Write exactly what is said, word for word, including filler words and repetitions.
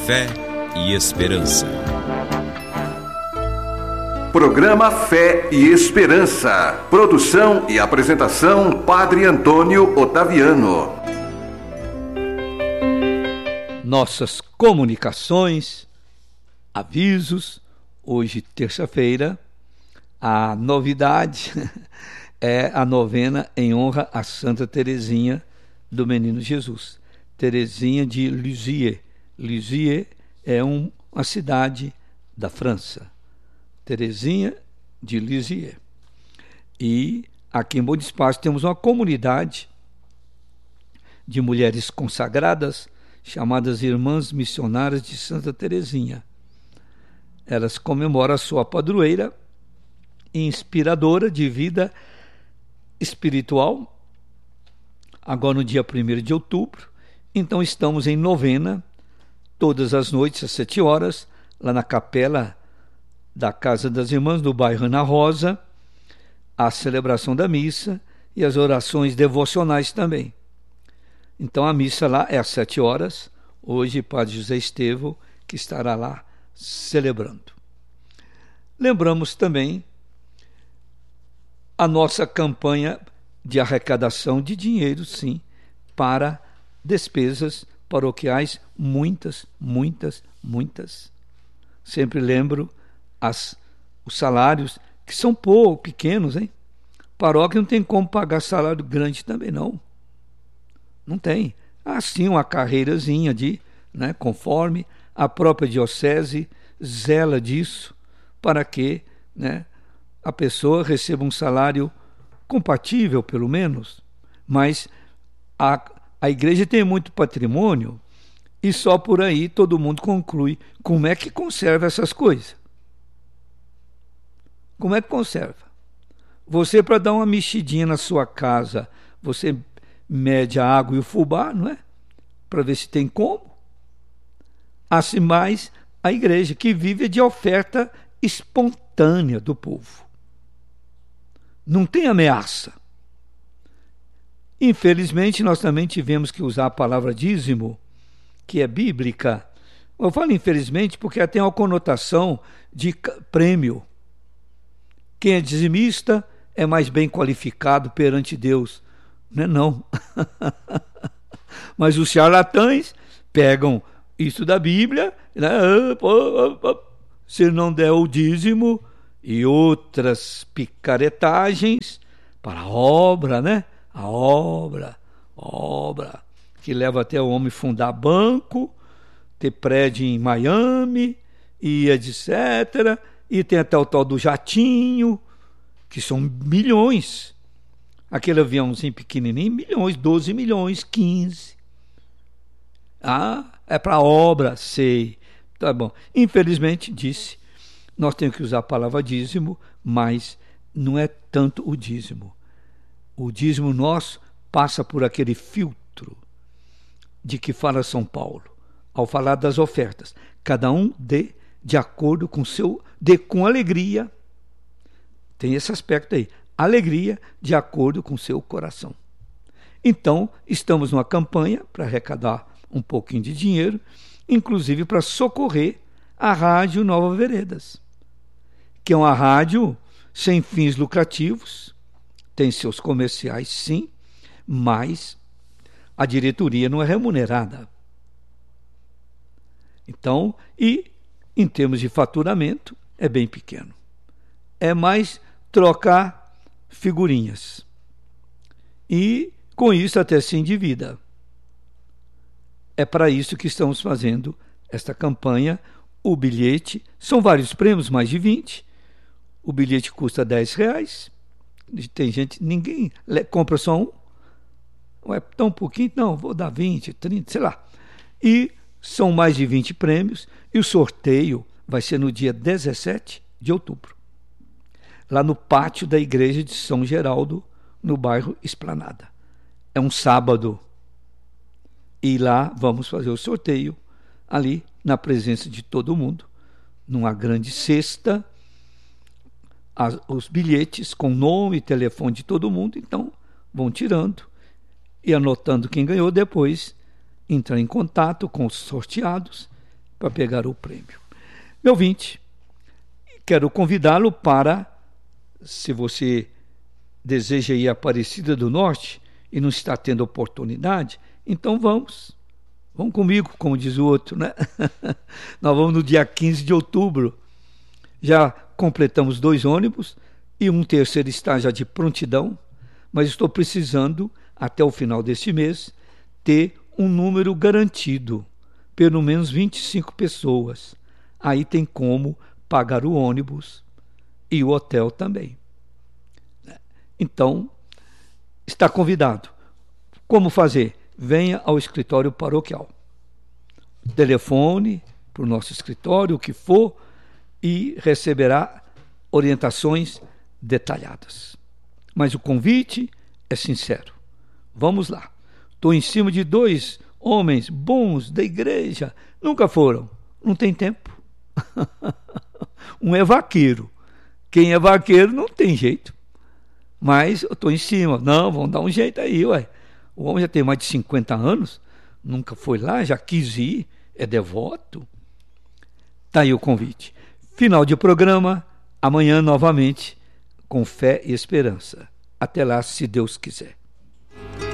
Fé e Esperança. Programa Fé e Esperança. Produção e apresentação, Padre Antônio Otaviano. Nossas comunicações, avisos. Hoje, terça-feira, a novidade é a novena em honra a Santa Teresinha do Menino Jesus. Teresinha de Lisieux. Lisieux é um, uma cidade da França. Teresinha de Lisieux. E aqui em Bom Espaço temos uma comunidade de mulheres consagradas chamadas Irmãs Missionárias de Santa Teresinha. Elas comemoram a sua padroeira inspiradora de vida espiritual, agora no dia primeiro de outubro. Então estamos em novena, todas as noites às sete horas, lá na capela da Casa das Irmãs, do bairro Ana Rosa, a celebração da missa e as orações devocionais também. Então a missa lá é às sete horas, hoje Padre José Estevão, que estará lá celebrando. Lembramos também a nossa campanha de arrecadação de dinheiro, sim, para despesas paroquiais, muitas, muitas, muitas. Sempre lembro as, os salários, que são pouco, pequenos, hein? Paróquia não tem como pagar salário grande também, não. Não tem. Assim, uma carreirazinha de, né, conforme a própria diocese zela disso, para que, né, a pessoa receba um salário compatível, pelo menos. Mas a, a igreja tem muito patrimônio e só por aí todo mundo conclui como é que conserva essas coisas. Como é que conserva? Você, para dar uma mexidinha na sua casa, você mede a água e o fubá, não é? Para ver se tem como. Assim mais a igreja, que vive de oferta espontânea do povo. Não tem ameaça. Infelizmente, nós também tivemos que usar a palavra dízimo, que é bíblica. Eu falo infelizmente porque ela tem uma conotação de prêmio. Quem é dizimista é mais bem qualificado perante Deus. Não é não. Mas os charlatães pegam isso da Bíblia, né? Se não der o dízimo e outras picaretagens para a obra, né? A obra, obra, que leva até o homem fundar banco, ter prédio em Miami, e etcétera. E tem até o tal do jatinho, que são milhões. Aquele aviãozinho pequenininho, milhões, doze milhões, quinze. Ah, é para obra, sei. Tá bom. Infelizmente, disse, nós temos que usar a palavra dízimo, mas não é tanto o dízimo. O dízimo nosso passa por aquele filtro de que fala São Paulo, ao falar das ofertas. Cada um dê de acordo com seu, dê com alegria. Tem esse aspecto aí. Alegria de acordo com seu coração. Então, estamos numa campanha para arrecadar um pouquinho de dinheiro, inclusive para socorrer a Rádio Nova Veredas, que é uma rádio sem fins lucrativos, tem seus comerciais sim, mas a diretoria não é remunerada. Então, e em termos de faturamento, é bem pequeno. É mais trocar figurinhas. E com isso até se endivida. É para isso que estamos fazendo esta campanha. O bilhete, são vários prêmios, mais de vinte. O bilhete custa dez reais. Tem gente, ninguém compra só um. É tão pouquinho, não, vou dar vinte, trinta, sei lá. E são mais de vinte prêmios. E o sorteio vai ser no dia dezessete de outubro. Lá no pátio da igreja de São Geraldo, no bairro Esplanada. É um sábado. E lá vamos fazer o sorteio, ali na presença de todo mundo, numa grande cesta, as, os bilhetes com nome e telefone de todo mundo. Então vão tirando e anotando quem ganhou, depois entrar em contato com os sorteados para pegar o prêmio. Meu ouvinte, quero convidá-lo para, se você deseja ir a Aparecida do Norte e não está tendo oportunidade, então vamos. Vamos comigo, como diz o outro, né? Nós vamos no dia quinze de outubro. Já completamos dois ônibus e um terceiro está já de prontidão, mas estou precisando, até o final deste mês, ter um número garantido, pelo menos vinte e cinco pessoas. Aí tem como pagar o ônibus e o hotel também. Então, está convidado. Como fazer? Venha ao escritório paroquial. Telefone para o nosso escritório, o que for, e receberá orientações detalhadas. Mas o convite é sincero. Vamos lá. Estou em cima de dois homens bons da igreja. Nunca foram. Não tem tempo. Um é vaqueiro. Quem é vaqueiro não tem jeito. Mas eu estou em cima. Não, vamos dar um jeito aí, ué. O homem já tem mais de cinquenta anos, nunca foi lá, já quis ir, é devoto. Está aí o convite. Final de programa, amanhã novamente, com fé e esperança. Até lá, se Deus quiser.